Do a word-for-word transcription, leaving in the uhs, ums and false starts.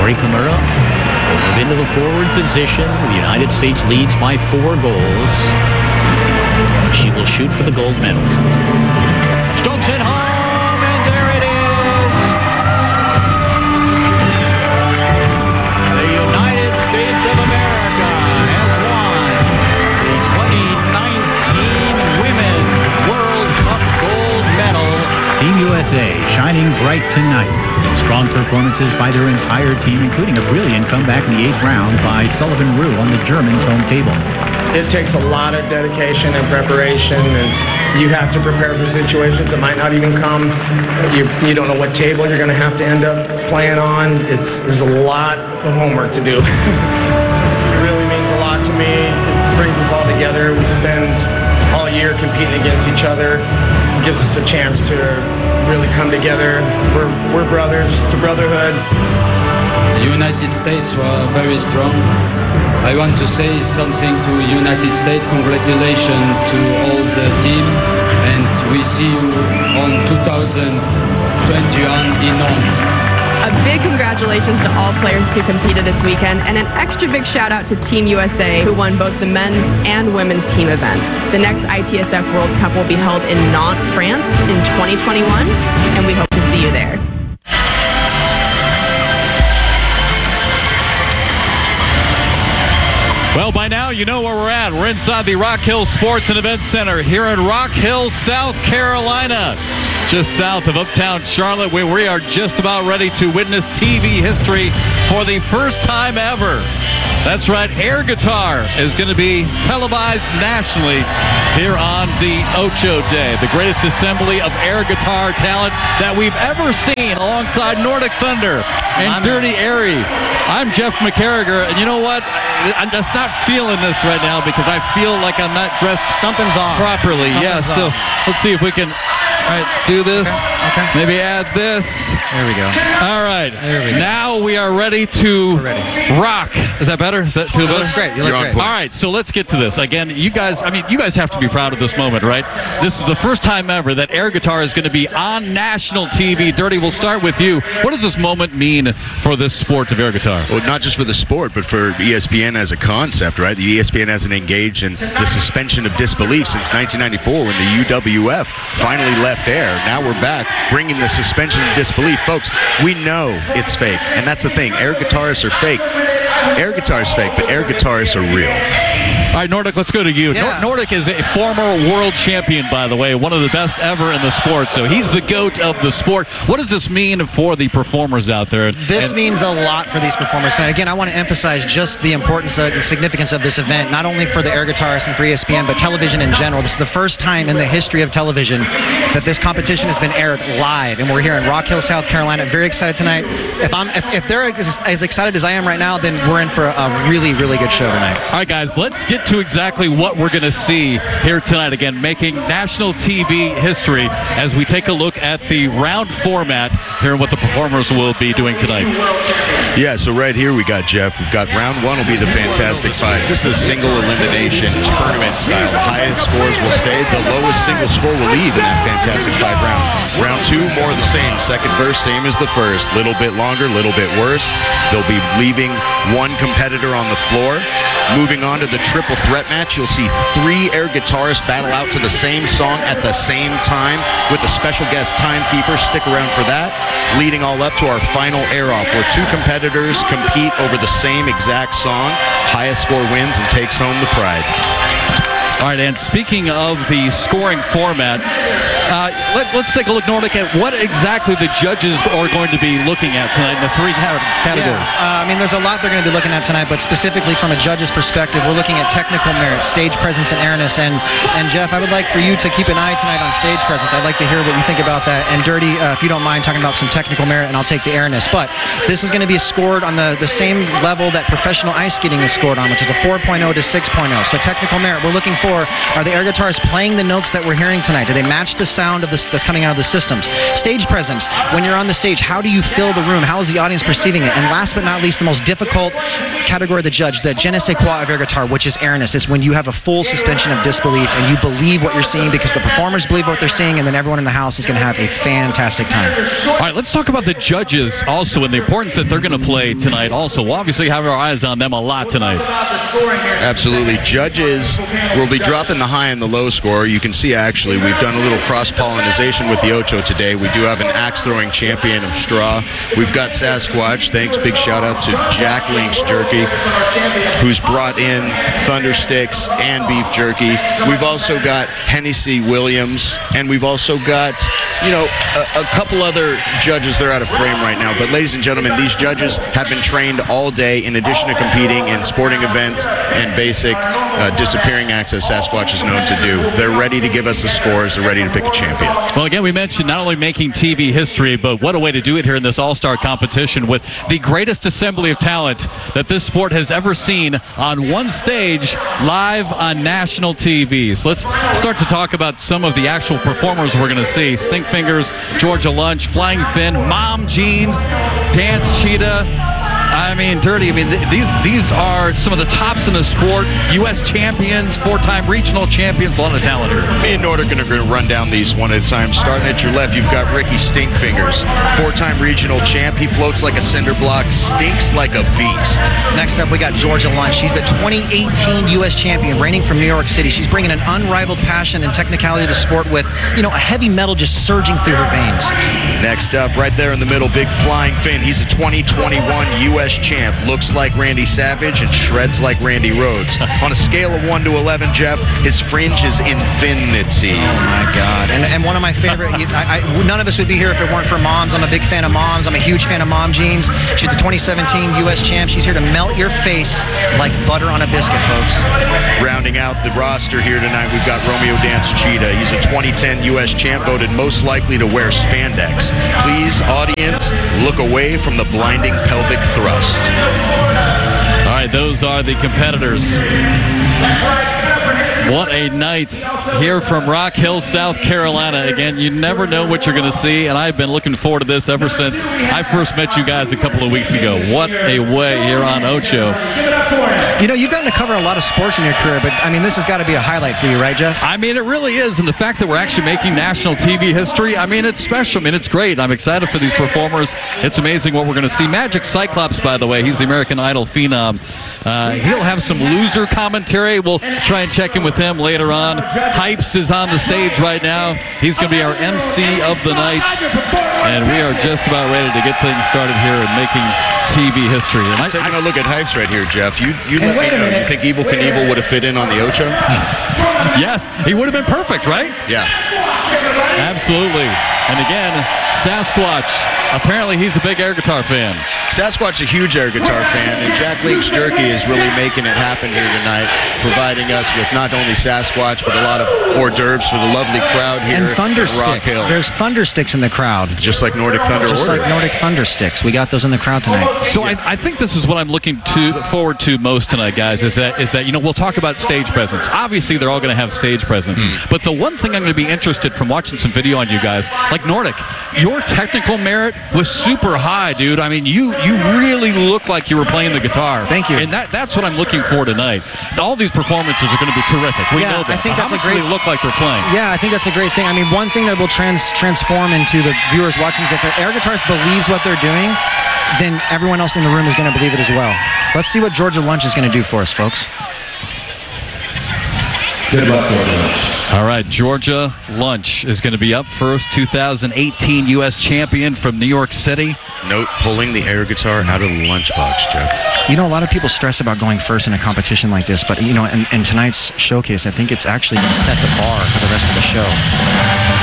Mari Kimura will move into the forward position. The United States leads by four goals. She will shoot for the gold medal. Stokes it home, and there it is. The United States of America has won the twenty nineteen Women's World Cup gold medal. Team U S A shining bright tonight. Strong performances by their entire team, including a brilliant comeback in the eighth round by Sullivan Rue on the Germans' home table. It takes a lot of dedication and preparation, and you have to prepare for situations that might not even come. You you don't know what table you're going to have to end up playing on. It's there's a lot of homework to do. It really means a lot to me. It brings us all together. We spend all year competing against each other. It gives us a chance to really come together. We're we're brothers. It's a brotherhood. The United States were very strong. I want to say something to United States. Congratulations to all the team, and we see you on two thousand twenty-one in Nantes. A big congratulations to all players who competed this weekend, and an extra big shout out to Team U S A, who won both the men's and women's team events. The next I T S F World Cup will be held in Nantes, France in twenty twenty-one, and we hope to see you there. Well, by now you know where we're at. We're inside the Rock Hill Sports and Events Center here in Rock Hill, South Carolina, just south of Uptown Charlotte, where we are just about ready to witness T V history for the first time ever. That's right, air guitar is going to be televised nationally here on the Ocho Day, the greatest assembly of air guitar talent that we've ever seen, alongside Nordic Thunder and Dirty Airy. I'm Jeff McCarriger, and you know what? I'm just not feeling this right now because I feel like I'm not dressed Something's off. properly. Something's yeah, so off. let's see if we can all right, do this. Okay. okay. Maybe add this. There we go. All right. There we go. Now we are ready to We're ready. rock. Is that better? Is that feel That better? looks great. You look great. All right, so let's get to this. Again, you guys, I mean, you guys have to be proud of this moment, right? This is the first time ever that air guitar is going to be on national T V. Dirty, we'll start with you. What does this moment mean for this sport of air guitar? Well, not just for the sport, but for E S P N as a concept, right? The E S P N hasn't engaged in the suspension of disbelief since nineteen ninety-four when the U W F finally left air. Now we're back bringing the suspension of disbelief. Folks, we know it's fake, and that's the thing. Air guitarists are fake. Air guitar is fake, but air guitarists are real. All right, Nordic, let's go to you. Yeah. Nor- Nordic is a former world champion, by the way, one of the best ever in the sport, so he's the GOAT of the sport. What does this mean for the performers out there? This and- means a lot for these performers. And again, I want to emphasize just the importance and significance of this event, not only for the air guitarists and for E S P N, but television in general. This is the first time in the history of television that this competition has been aired live, and we're here in Rock Hill, South Carolina. Very excited tonight. If I'm, if, if they're as, as excited as I am right now, then we're in for a really, really good show tonight. All right, guys, let's get to exactly what we're going to see here tonight. Again, making national T V history as we take a look at the round format here and what the performers will be doing tonight. Yeah, so right here we got Jeff. We've got round one will be the Fantastic Five. This is a single elimination tournament style. The highest scores will stay. The lowest single score will leave in that Fantastic Five round. Round two, more of the same. Second verse, same as the first. Little bit longer, little bit worse. They'll be leaving one competitor on the floor. Moving on to the triple threat match, you'll see three air guitarists battle out to the same song at the same time with a special guest timekeeper. Stick around for that. Leading all up to our final air-off, where two competitors compete over the same exact song. Highest score wins and takes home the pride. All right, and speaking of the scoring format, uh, let, let's take a look, Nordic, at what exactly the judges are going to be looking at tonight in the three categories. Yeah, uh, I mean, there's a lot they're going to be looking at tonight, but specifically from a judge's perspective, we're looking at technical merit, stage presence, and airness. And, and Jeff, I would like for you to keep an eye tonight on stage presence. I'd like to hear what you think about that. And Dirty, uh, if you don't mind talking about some technical merit, and I'll take the airness. But this is going to be scored on the, the same level that professional ice skating is scored on, which is a four point oh to six point oh. So technical merit, we're looking for, are the air guitarists playing the notes that we're hearing tonight? Do they match the sound of this that's coming out of the systems. Stage presence. When you're on the stage, how do you fill the room? How is the audience perceiving it? And last but not least, the most difficult category of the judge, the je ne sais quoi of air guitar, which is airness. It's when you have a full suspension of disbelief and you believe what you're seeing because the performers believe what they're seeing, and then everyone in the house is going to have a fantastic time. All right, let's talk about the judges also and the importance that they're going to play tonight also. We'll obviously have our eyes on them a lot tonight. Absolutely. Judges will be dropping the high and the low score. You can see, actually, we've done a little cross-pollination with the Ocho today. We do have an axe-throwing champion of straw. We've got Sasquatch. Thanks. Big shout-out to Jack Link's Jerky, who's brought in Thunder Sticks and beef jerky. We've also got Hennessy Williams, and we've also got, you know, a, a couple other judges. They're out of frame right now. But, ladies and gentlemen, these judges have been trained all day in addition to competing in sporting events and basic uh, disappearing acts, as Sasquatch is known to do. They're ready to give us the scores. They're ready to pick a champion. Well, again, we mentioned not only making T V history, but what a way to do it here in this all-star competition with the greatest assembly of talent that this sport has ever seen on one stage live on national T V. So let's start to talk about some of the actual performers we're going to see. Stink Fingers, Georgia Lunch, Flying Finn, Mom Jeans, Dance Cheetah. I mean, Dirty, I mean, th- these these are some of the tops in the sport. U S champions, four-time regional champions, a lot of talent here. Me and Nord are going to run down these one at a time. Starting at your left, you've got Ricky Stinkfingers, four-time regional champ. He floats like a cinder block, stinks like a beast. Next up, we got Georgia Lunch. She's the twenty eighteen U S champion, reigning from New York City. She's bringing an unrivaled passion and technicality to the sport with, you know, a heavy metal just surging through her veins. Next up, right there in the middle, Big Flying Finn. He's a twenty twenty-one U S champ. Looks like Randy Savage and shreds like Randy Rhodes. On a scale of one to eleven, Jeff, his fringe is infinity. Oh, my God. And and one of my favorite, I, I, none of us would be here if it weren't for Moms. I'm a big fan of Moms. I'm a huge fan of Mom Jeans. She's the twenty seventeen U S champ. She's here to melt your face like butter on a biscuit, folks. Rounding out the roster here tonight, we've got Romeo Dance Cheetah. He's a twenty ten U S champ, voted most likely to wear spandex. Please, audience, look away from the blinding pelvic thrust. All right, those are the competitors. What a night here from Rock Hill, South Carolina. Again, you never know what you're going to see, and I've been looking forward to this ever since I first met you guys a couple of weeks ago. What a way here on Ocho. You know, you've gotten to cover a lot of sports in your career, but, I mean, this has got to be a highlight for you, right, Jeff? I mean, it really is, and the fact that we're actually making national T V history, I mean, it's special. I mean, it's great. I'm excited for these performers. It's amazing what we're going to see. Magic Cyclops, by the way, he's the American Idol phenom. Uh, he'll have some loser commentary. We'll try and check in with him later on. Hypes is on the stage right now. He's going to be our M C of the night, and we are just about ready to get things started here and making T V history. And I, Taking a look at Hypes right here, Jeff. You you let me know. You think Evel Knievel would have fit in on the Ocho? Yes, he would have been perfect, right? Yeah. Absolutely. And again, Sasquatch. Apparently, he's a big air guitar fan. Sasquatch's a huge air guitar fan, and Jack Link's Jerky is really making it happen here tonight, providing us with not only Sasquatch, but a lot of hors d'oeuvres for the lovely crowd here and Thunder at Rock Sticks. Hill. There's Thunder Sticks in the crowd. Just like Nordic Thunder Just Order. like Nordic Thunder Sticks. We got those in the crowd tonight. So I, I think this is what I'm looking to forward to most tonight, guys, is that, is that you know, we'll talk about stage presence. Obviously, they're all going to have stage presence. Mm. But the one thing I'm going to be interested from watching some video on you guys, like Nordic, your technical merit was super high, dude. I mean, you you really look like you were playing the guitar. Thank you. And that that's what I'm looking for tonight. All these performances are going to be terrific. We yeah, know that. I think that's How a much great. do they look like they're playing? Yeah, I think that's a great thing. I mean, one thing that will trans transform into the viewers watching is if an air guitarist believes what they're doing, then everyone else in the room is going to believe it as well. Let's see what Georgia Lunch is going to do for us, folks. Good luck, Georgia Lunch. All right, Georgia Lunch is going to be up first, two thousand eighteen U S champion from New York City. Note pulling the air guitar out of the lunchbox, Jeff. You know, a lot of people stress about going first in a competition like this, but, you know, in, in tonight's showcase, I think it's actually going to set the bar for the rest of the show.